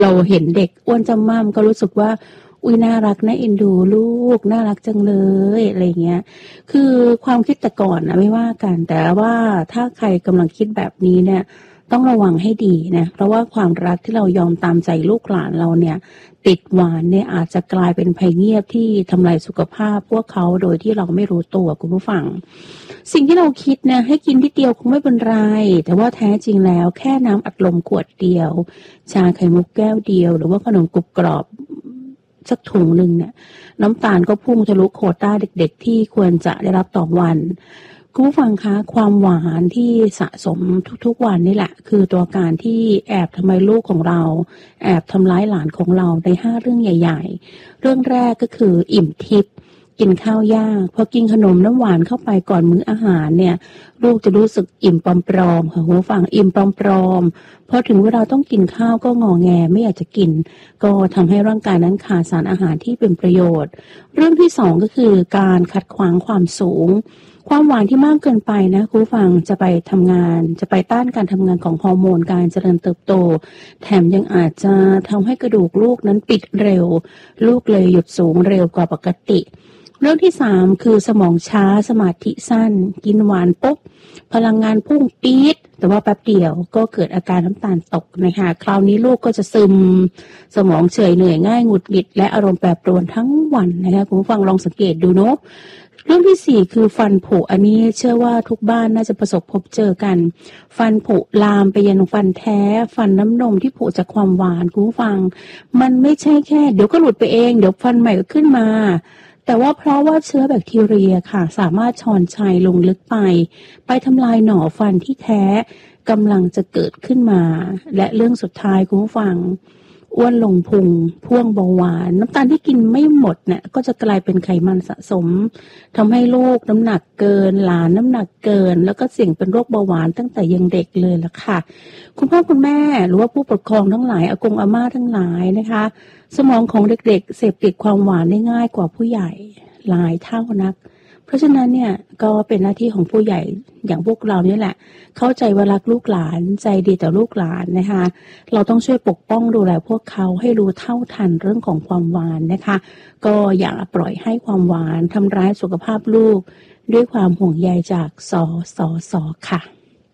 เราเห็นเด็กอ้วนจำม่ำก็รู้สึกว่าอุ้ยน่ารักน่าเอ็นดูลูกน่ารักจังเลยอะไรเงี้ยคือความคิดแต่ก่อนนะไม่ว่ากันแต่ว่าถ้าใครกำลังคิดแบบนี้เนี่ยต้องระวังให้ดีนะเพราะว่าความรักที่เรายอมตามใจลูกหลานเราเนี่ยติดหวานเนี่ยอาจจะกลายเป็นภัยเงียบที่ทำลายสุขภาพพวกเขาโดยที่เราไม่รู้ตัวคุณผู้ฟังสิ่งที่เราคิดนะให้กินทีเดียวคงไม่เป็นไรแต่ว่าแท้จริงแล้วแค่น้ำอัดลมขวดเดียวชาไข่มุกแก้วเดียวหรือว่าขนมกรุบกรอบสักถุงหนึ่งเนี่ยน้ำตาลก็พุ่งทะลุโควต้าเด็กๆที่ควรจะได้รับต่อวันคุณผู้ฟังคะความหวานที่สะสมทุกๆวันนี่แหละคือตัวการที่แอบทำลายลูกของเราแอบทำร้ายหลานของเราใน5 เรื่องใหญ่ๆเรื่องแรกก็คืออิ่มทิพย์กินข้าวยากพอกินขนมน้ำหวานเข้าไปก่อนมื้ออาหารเนี่ยลูกจะรู้สึกอิ่มปลอมๆค่ะคุณผู้ฟังอิ่มปลอมๆพอถึงเวลาต้องกินข้าวก็งอแงไม่อยากจะกินก็ทำให้ร่างกายนั้นขาดสารอาหารที่เป็นประโยชน์เรื่องที่2ก็คือการขัดขวางความสูงความหวานที่มากเกินไปนะคุณผู้ฟังจะไปทำงานจะไปต้านการทำงานของฮอร์โมนการเจริญเติบโตแถมยังอาจจะทำให้กระดูกลูกนั้นปิดเร็วลูกเลยหยุดสูงเร็วกว่าปกติเรื่องที่3คือสมองช้าสมาธิสั้นกินหวานปุ๊บพลังงานพุ่งปี๊ดแต่ว่าแป๊บเดียวก็เกิดอาการน้ำตาลตกนะคะคราวนี้ลูกก็จะซึมสมองเฉยเหนื่อยง่ายหงุดหงิดและอารมณ์แปรปรวนทั้งวันนะคะคุณผู้ฟังลองสังเกตดูเนาะเรื่องที่4คือฟันผุอันนี้เชื่อว่าทุกบ้านน่าจะประสบพบเจอกันฟันผุลามไปยันฟันแท้ฟันน้ำนมที่ผุจากความหวานคุณผู้ฟังมันไม่ใช่แค่เดี๋ยวก็หลุดไปเองเดี๋ยวฟันใหม่ก็ขึ้นมาแต่ว่าเพราะว่าเชื้อแบคทีเรียค่ะสามารถชอนชัยลงลึกไปทำลายหน่อฟันที่แท้กำลังจะเกิดขึ้นมาและเรื่องสุดท้ายคุณผู้ฟังอ้วนลงพุงพ่วงเบาหวานน้ำตาลที่กินไม่หมดเนี่ยก็จะกลายเป็นไขมันสะสมทำให้ลูกน้ำหนักเกินหลานน้ำหนักเกินแล้วก็เสี่ยงเป็นโรคเบาหวานตั้งแต่ยังเด็กเลยล่ะค่ะคุณพ่อคุณแม่หรือว่าผู้ปกครองทั้งหลายอากงอาม่าทั้งหลายนะคะสมองของเด็กๆเสพติดความหวานได้ง่ายกว่าผู้ใหญ่หลายเท่านักเพราะฉะนั้นเนี่ยก็เป็นหน้าที่ของผู้ใหญ่อย่างพวกเรานี่แหละเข้าใจว่ารักลูกหลานใจดีต่อลูกหลานนะคะเราต้องช่วยปกป้องดูแลพวกเขาให้รู้เท่าทันเรื่องของความหวานนะคะก็อย่าปล่อยให้ความหวานทำร้ายสุขภาพลูกด้วยความห่วงใยจากสสค่ะ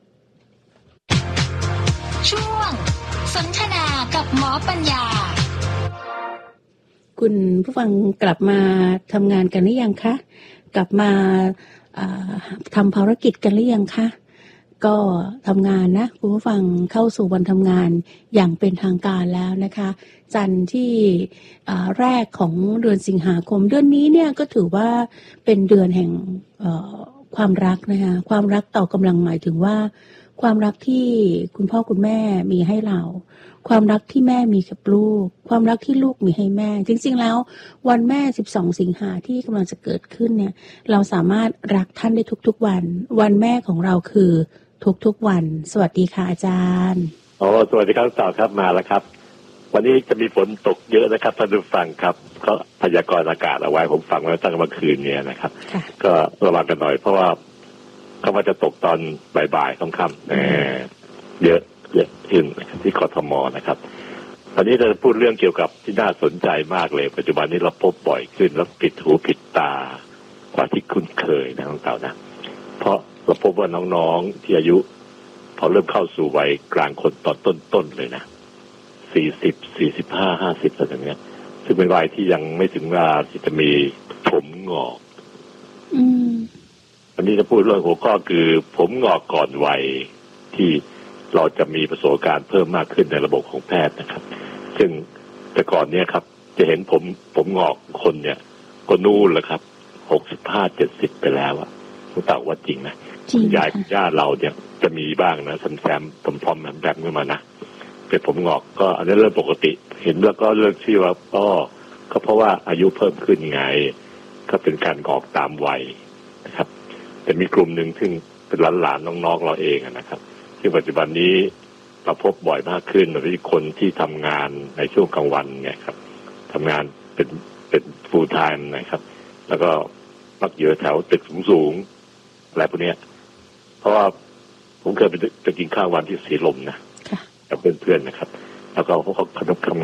ช่วงสนทนากับหมอปัญญาคุณผู้ฟังกลับมาทำงานกันหรือยังคะกลับมาทำภารกิจกันหรือยังคะก็ทำงานนะคุณผู้ฟังเข้าสู่วันทำงานอย่างเป็นทางการแล้วนะคะจันทร์ที่แรกของเดือนสิงหาคมเดือนนี้เนี่ยก็ถือว่าเป็นเดือนแห่งความรักนะคะความรักต่อกำลังหมายถึงว่าความรักที่คุณพ่อคุณแม่มีให้เราความรักที่แม่มีกับลูกความรักที่ลูกมีให้แม่จริงๆแล้ววันแม่12 สิงหาที่กำลังจะเกิดขึ้นเนี่ยเราสามารถรักท่านได้ทุกๆวันวันแม่ของเราคือทุกๆวันสวัสดีค่ะอาจารย์สวัสดีครับต่อครับมาแล้วครับวันนี้จะมีฝนตกเยอะนะครับท่านผู้ฟังครับก็พยากรณ์อากาศเอาไว้ผมฟังไว้ตั้งแต่เมื่อคืนเนี่ยนะครับก็ระวังกันหน่อยเพราะว่าเขาว่าจะตกตอนบ่ายๆค่ำๆเยอะขึ้นที่กทมนะครับตอนนี้เราจะพูดเรื่องเกี่ยวกับที่น่าสนใจมากเลยปัจจุบันนี้เราพบบ่อยขึ้นแล้วผิดหูผิดตากว่าที่คุ้นเคยนะน้องเต่านะเพราะเราพบว่าน้องๆที่อายุพอเริ่มเข้าสู่วัยกลางคนตอนต้นๆเลยนะ40 45 50อะไรอย่างเงี้ยซึ่งเป็นวัยที่ยังไม่ถึงเวลาที่จะมีผมงอกวันนี้จะพูดเรื่องหัวข้อคือผมงอกก่อนวัยที่เราจะมีประสบการณ์เพิ่มมากขึ้นในระบบของแพทย์นะครับซึ่งแต่ก่อนเนี้ยครับจะเห็นผมงอกคนเนี่ยก็นู่นแหละครับ65 70ไปแล้วอะคุณเต่าว่าจริงนะยายย่าเราเนี่ยจะมีบ้างนะแซมพร้อมๆแบบขึ้นมานะเป็นผมงอกก็อันนี้เรื่องปกติเห็นแล้วก็เรื่องที่ว่าก็เพราะว่าอายุเพิ่มขึ้นไงก็เป็นการงอกตามวัยนะครับแต่มีกลุ่มหนึ่งซึ่งเป็นหลานๆน้องๆเราเองนะครับซึ่งปัจจุบันนี้เราพบบ่อยมากขึ้นโดยเฉพาะคนที่ทำงานในช่วงกลางวันไงครับทำงานเป็น full time นะครับแล้วก็มักอยู่แถวตึกสูงๆอะไรพวกนี้เพราะว่าผมเคยไปกินข้าววันที่สีลมนะกับเพื่อนๆนะครับแล้วก็เขาทำ